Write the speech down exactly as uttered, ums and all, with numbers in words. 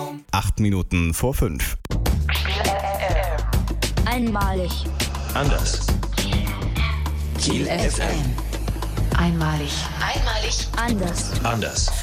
Acht Minuten vor fünf. Einmalig. Anders. Kiel F M. Einmalig. Einmalig. Anders. Anders.